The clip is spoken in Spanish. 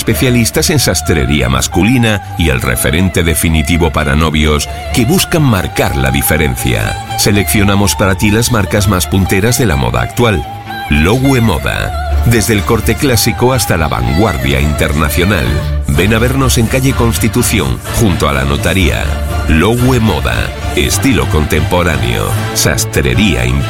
especialistas en sastrería masculina y el referente definitivo para novios que buscan marcar la diferencia. Seleccionamos para ti las marcas más punteras de la moda actual. Loewe Moda. Desde el corte clásico hasta la vanguardia internacional. Ven a vernos en calle Constitución, junto a la notaría. Loewe Moda. Estilo contemporáneo. Sastrería